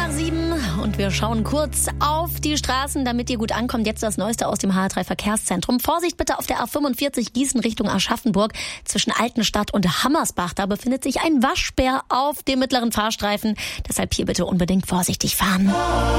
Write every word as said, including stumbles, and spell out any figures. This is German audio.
nach sieben und wir schauen kurz auf die Straßen, damit ihr gut ankommt. Jetzt das Neueste aus dem H A drei Verkehrszentrum. Vorsicht bitte auf der A fünfundvierzig Gießen Richtung Aschaffenburg zwischen Altenstadt und Hammersbach. Da befindet sich ein Waschbär auf dem mittleren Fahrstreifen. Deshalb hier bitte unbedingt vorsichtig fahren.